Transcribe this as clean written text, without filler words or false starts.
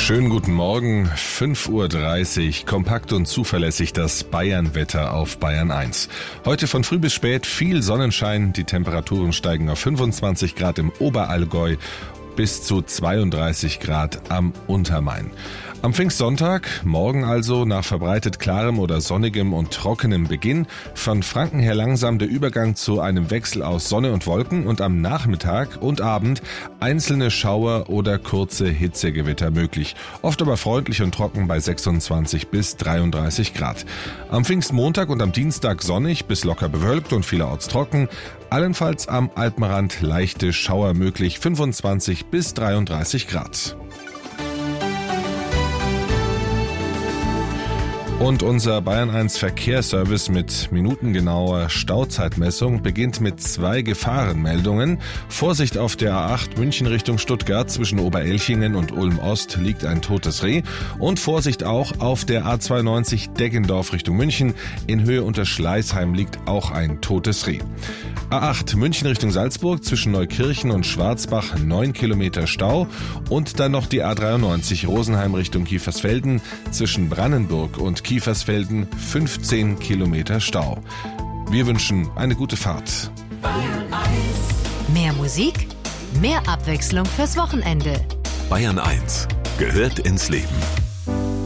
Schönen guten Morgen, 5:30 Uhr, kompakt und zuverlässig das Bayern-Wetter auf Bayern 1. Heute von früh bis spät viel Sonnenschein, die Temperaturen steigen auf 25 Grad im Oberallgäu bis zu 32 Grad am Untermain. Am Pfingstsonntag, morgen also, nach verbreitet klarem oder sonnigem und trockenem Beginn, von Franken her langsam der Übergang zu einem Wechsel aus Sonne und Wolken und am Nachmittag und Abend einzelne Schauer oder kurze Hitzegewitter möglich. Oft aber freundlich und trocken bei 26 bis 33 Grad. Am Pfingstmontag und am Dienstag sonnig bis locker bewölkt und vielerorts trocken. Allenfalls am Alpenrand leichte Schauer möglich, 25 bis 33 Grad. Und unser Bayern 1 Verkehrsservice mit minutengenauer Stauzeitmessung beginnt mit 2 Gefahrenmeldungen. Vorsicht auf der A8 München Richtung Stuttgart, zwischen Oberelchingen und Ulm-Ost liegt ein totes Reh. Und Vorsicht auch auf der A92 Deggendorf Richtung München, in Höhe unter Schleißheim liegt auch ein totes Reh. A8 München Richtung Salzburg, zwischen Neukirchen und Schwarzbach 9 Kilometer Stau. Und dann noch die A93 Rosenheim Richtung Kiefersfelden, zwischen Brannenburg und Kiefersfelden 15 Kilometer Stau. Wir wünschen eine gute Fahrt. Mehr Musik, mehr Abwechslung fürs Wochenende. Bayern 1 gehört ins Leben.